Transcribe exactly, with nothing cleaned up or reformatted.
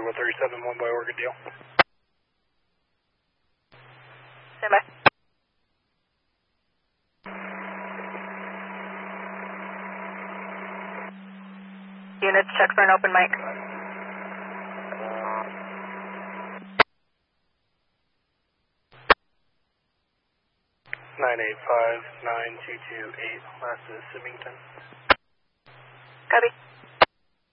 Bravo thirty-seven, one by Orchid Deal. Stand by. Units, check for an open mic. nine eight five nine two two eight, last is Symington. Copy.